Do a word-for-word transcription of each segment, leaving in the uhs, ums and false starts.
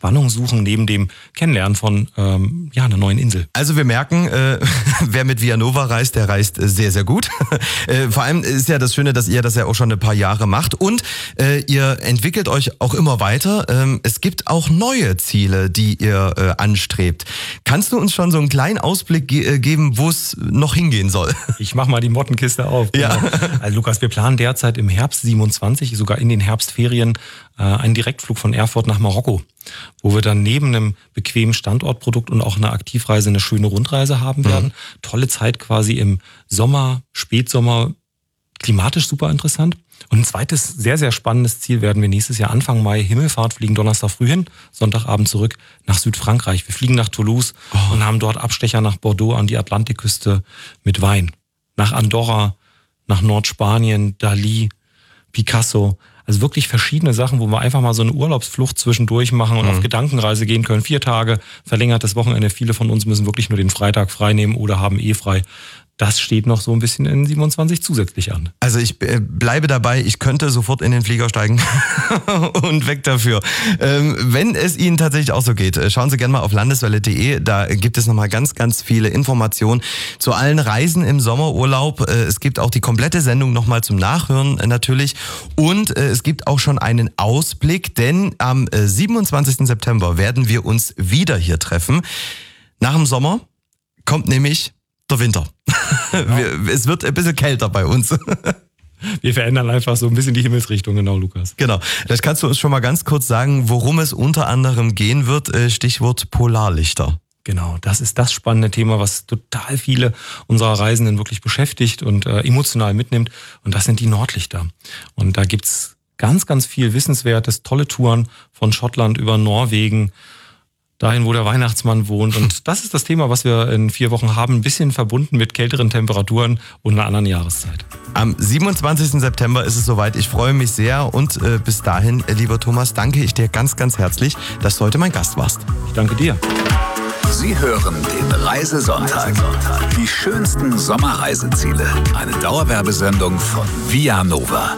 Entspannung suchen neben dem Kennenlernen von ähm, ja, einer neuen Insel. Also wir merken, äh, wer mit Vianova reist, der reist sehr, sehr gut. äh, vor allem ist ja das Schöne, dass ihr das ja auch schon ein paar Jahre macht und äh, ihr entwickelt euch auch immer weiter. Ähm, es gibt auch neue Ziele, die ihr äh, anstrebt. Kannst du uns schon so einen kleinen Ausblick ge- geben, wo es noch hingehen soll? Ich mach mal die Mottenkiste auf. Genau. Ja. Also Lukas, wir planen derzeit im Herbst siebenundzwanzig, sogar in den Herbstferien, äh, einen Direktflug von Erfurt nach Marokko, wo wir dann neben einem bequemen Standortprodukt und auch einer Aktivreise eine schöne Rundreise haben werden. Mhm. Tolle Zeit quasi im Sommer, Spätsommer, klimatisch super interessant. Und ein zweites sehr, sehr spannendes Ziel werden wir nächstes Jahr Anfang Mai Himmelfahrt fliegen, Donnerstag früh hin, Sonntagabend zurück nach Südfrankreich. Wir fliegen nach Toulouse oh. und haben dort Abstecher nach Bordeaux an die Atlantikküste mit Wein. Nach Andorra, nach Nordspanien, Dali, Picasso. Also wirklich verschiedene Sachen, wo wir einfach mal so eine Urlaubsflucht zwischendurch machen und mhm. auf Gedankenreise gehen können. Vier Tage, verlängertes Wochenende. Viele von uns müssen wirklich nur den Freitag frei nehmen oder haben eh frei. Das steht noch so ein bisschen in siebenundzwanzig zusätzlich an. Also ich äh, bleibe dabei, ich könnte sofort in den Flieger steigen und weg dafür. Ähm, wenn es Ihnen tatsächlich auch so geht, schauen Sie gerne mal auf landeswelle punkt de, da gibt es nochmal ganz, ganz viele Informationen zu allen Reisen im Sommerurlaub. Äh, es gibt auch die komplette Sendung nochmal zum Nachhören äh, natürlich und äh, es gibt auch schon einen Ausblick, denn am äh, siebenundzwanzigsten September werden wir uns wieder hier treffen. Nach dem Sommer kommt nämlich der Winter. Genau. Wir, es wird ein bisschen kälter bei uns. Wir verändern einfach so ein bisschen die Himmelsrichtung, genau, Lukas. Genau. Vielleicht kannst du uns schon mal ganz kurz sagen, worum es unter anderem gehen wird. Stichwort Polarlichter. Genau, das ist das spannende Thema, was total viele unserer Reisenden wirklich beschäftigt und äh, emotional mitnimmt. Und das sind die Nordlichter. Und da gibt's ganz, ganz viel Wissenswertes, tolle Touren von Schottland über Norwegen, dahin, wo der Weihnachtsmann wohnt. Und das ist das Thema, was wir in vier Wochen haben. Ein bisschen verbunden mit kälteren Temperaturen und einer anderen Jahreszeit. Am siebenundzwanzigsten September ist es soweit. Ich freue mich sehr. Und äh, bis dahin, lieber Thomas, danke ich dir ganz, ganz herzlich, dass du heute mein Gast warst. Ich danke dir. Sie hören den Reisesonntag. Die schönsten Sommerreiseziele. Eine Dauerwerbesendung von Vianova.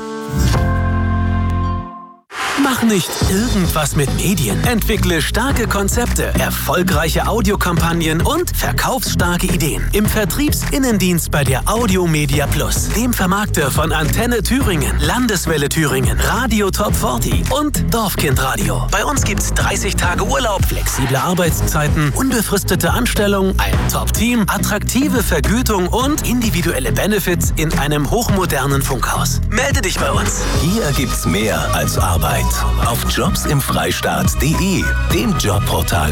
Mach nicht irgendwas mit Medien. Entwickle starke Konzepte, erfolgreiche Audiokampagnen und verkaufsstarke Ideen. Im Vertriebsinnendienst bei der Audio Media Plus, dem Vermarkter von Antenne Thüringen, Landeswelle Thüringen, Radio Top vierzig und Dorfkind Radio. Bei uns gibt's dreißig Tage Urlaub, flexible Arbeitszeiten, unbefristete Anstellung, ein Top-Team, attraktive Vergütung und individuelle Benefits in einem hochmodernen Funkhaus. Melde dich bei uns. Hier gibt's mehr als Arbeit. Auf jobs im freistaat punkt de, dem Jobportal